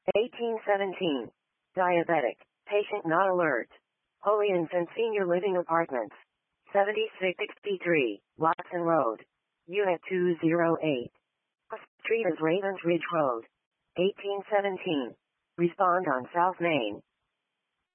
1817. Diabetic. Patient not alert. Holy Infant Senior Living Apartments. 7663, Watson Road. Unit 208. Street is Ravens Ridge Road. 1817. Respond on South Main.